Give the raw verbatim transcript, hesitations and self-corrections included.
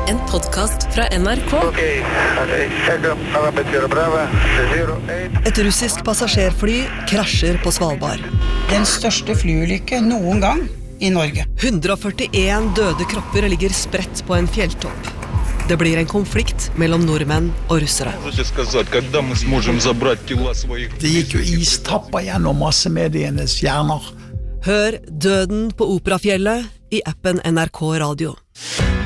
En podcast fra N R K. Okay, okay, check up, Alabama, Brava, zero eight. Et russisk passasjerfly krasjer på Svalbard. Den største flyulykke noen gang i Norge. hundre og førtien døde kropper ligger spredt på en fjelltopp. Det blir en konflikt mellom nordmenn og russere. Det gikk jo istapper gjennom massemedienes hjerner. Hør Døden på Operafjellet i appen N R K Radio.